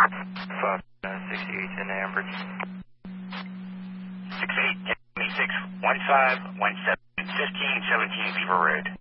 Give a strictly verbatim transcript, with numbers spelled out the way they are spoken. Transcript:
five nine six eight in Ambridge. six eight, twenty-six, one five, one seven, fifteen, seventeen Beaver Road.